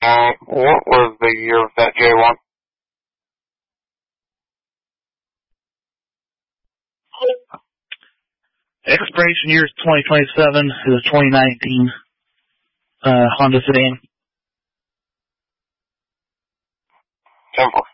What was the year of that J1? Expiration year is 2027. It was 2019 Honda sedan. 10-4.